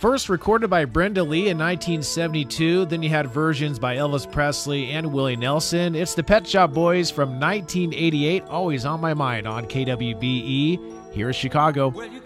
First recorded by Brenda Lee in 1972, then you had versions by Elvis Presley and Willie Nelson. It's the Pet Shop Boys from 1988, always on my mind on KWBE. Here is Chicago.